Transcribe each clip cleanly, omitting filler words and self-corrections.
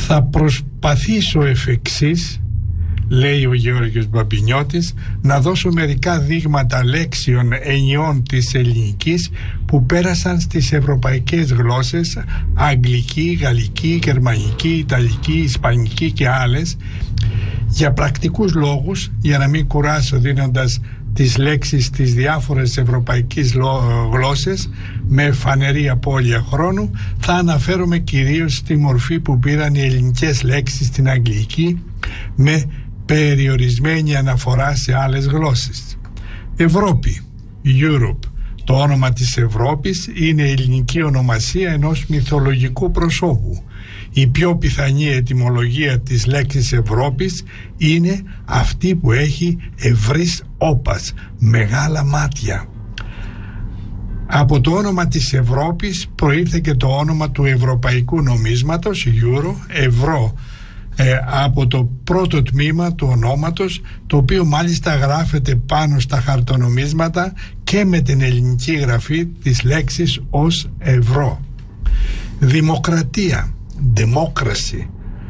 Θα προσπαθήσω εφ' εξής, λέει ο Γεώργιος Μπαμπινιώτης, να δώσω μερικά δείγματα λέξεων ενιών της ελληνικής που πέρασαν στις ευρωπαϊκές γλώσσες, αγγλική, γαλλική, γερμανική, ιταλική, ισπανική και άλλες, για πρακτικούς λόγους, για να μην κουράσω δίνοντας τις λέξεις στις διάφορες ευρωπαϊκές γλώσσες με φανερή απώλεια χρόνου. Θα αναφέρομαι κυρίως στη μορφή που πήραν οι ελληνικές λέξεις στην αγγλική, με περιορισμένη αναφορά σε άλλες γλώσσες. Ευρώπη, Europe. Το όνομα της Ευρώπης είναι η ελληνική ονομασία ενός μυθολογικού προσώπου. Η πιο πιθανή ετυμολογία της λέξης Ευρώπης είναι αυτή που έχει ευρύς όπας, μεγάλα μάτια. Από το όνομα της Ευρώπης προήρθε και το όνομα του ευρωπαϊκού νομίσματος, euro, ευρώ, από το πρώτο τμήμα του ονόματος, το οποίο μάλιστα γράφεται πάνω στα χαρτονομίσματα και με την ελληνική γραφή της λέξης ως ευρώ. Δημοκρατία, democracy,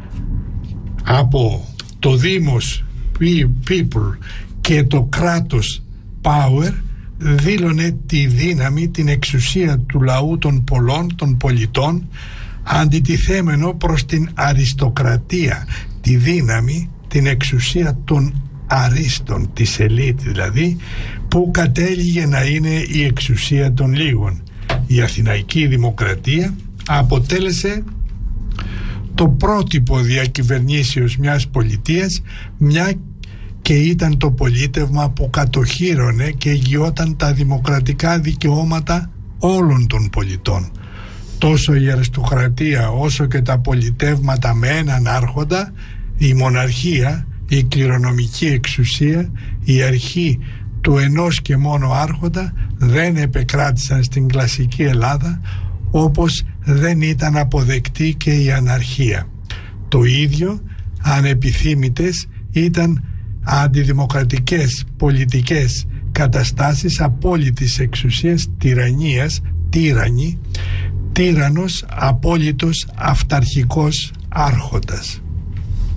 από το δήμος, people, και το κράτος, power, δήλωνε τη δύναμη, την εξουσία του λαού των πολλών, των πολιτών, αντιτιθέμενο προς την αριστοκρατία, τη δύναμη, την εξουσία των αρίστων, της ελίτ δηλαδή, που κατέληγε να είναι η εξουσία των λίγων. Η Αθηναϊκή Δημοκρατία αποτέλεσε το πρότυπο διακυβερνήσεως μιας πολιτείας, μια και ήταν το πολίτευμα που κατοχύρωνε και εγγυόταν τα δημοκρατικά δικαιώματα όλων των πολιτών. Τόσο η αριστοκρατία όσο και τα πολιτεύματα με έναν άρχοντα, η μοναρχία, η κληρονομική εξουσία, η αρχή του ενός και μόνο άρχοντα δεν επεκράτησαν στην κλασική Ελλάδα, όπως δεν ήταν αποδεκτή και η αναρχία. Το ίδιο, ανεπιθύμητες, ήταν αντιδημοκρατικές πολιτικές καταστάσεις απόλυτης εξουσίας, τυραννίας, τύραννη, τύραννος, απόλυτος αυταρχικός άρχοντας.